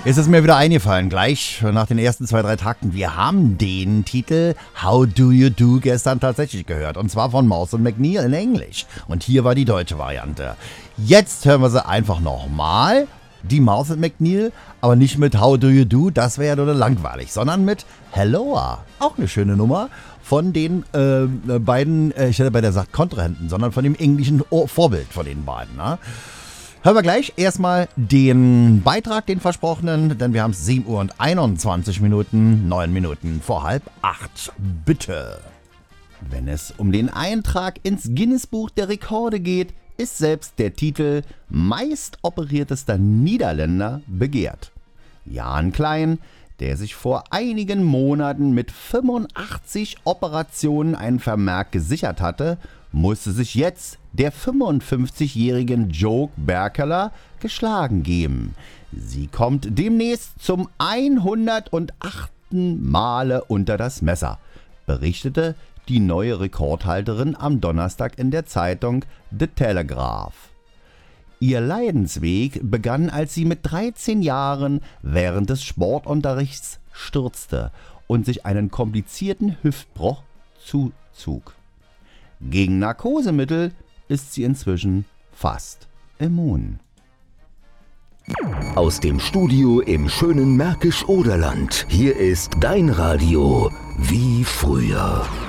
Ist es mir wieder eingefallen, gleich nach den ersten 2-3 Takten. Wir haben den Titel How Do You Do gestern tatsächlich gehört. Und zwar von Mouse und McNeil in Englisch. Und hier war die deutsche Variante. Jetzt hören wir sie einfach nochmal. Die Mouse und McNeil, aber nicht mit How Do You Do, das wäre ja nur langweilig, sondern mit Helloa. Auch eine schöne Nummer von den beiden, ich hätte bei der gesagt Kontrahenten, sondern von dem englischen Vorbild von den beiden. Ne? Hören wir gleich erstmal den Beitrag, den versprochenen, denn wir haben es 7 Uhr und 21 Minuten, 9 Minuten vor 7:30. Bitte. Wenn es um den Eintrag ins Guinness-Buch der Rekorde geht, ist selbst der Titel meist operiertester Niederländer begehrt. Jan Klein, der sich vor einigen Monaten mit 85 Operationen einen Vermerk gesichert hatte, musste sich jetzt der 55-jährigen Joke Berkeler geschlagen geben. Sie kommt demnächst zum 108. Male unter das Messer, berichtete die neue Rekordhalterin am Donnerstag in der Zeitung The Telegraph. Ihr Leidensweg begann, als sie mit 13 Jahren während des Sportunterrichts stürzte und sich einen komplizierten Hüftbruch zuzog. Gegen Narkosemittel ist sie inzwischen fast immun. Aus dem Studio im schönen Märkisch-Oderland. Hier ist dein Radio wie früher.